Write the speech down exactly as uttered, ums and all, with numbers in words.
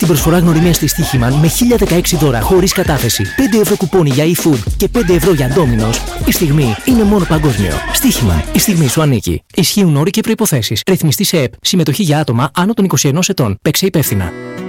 προσφορά γνωριμίας της Στοίχημαν με χίλια δεκαέξι δώρα χωρίς κατάθεση, πέντε ευρώ κουπόνι για e-food και πέντε ευρώ για Domino's. Η στιγμή είναι μόνο παγκόσμιο. Στοίχημαν. Η στιγμή σου ανήκει. Ισχύουν όροι και προϋποθέσεις. Ρυθμιστή σε ΕΠ. Συμμετοχή για άτομα άνω των είκοσι ενός ετών. Παίξε υπεύθυνα.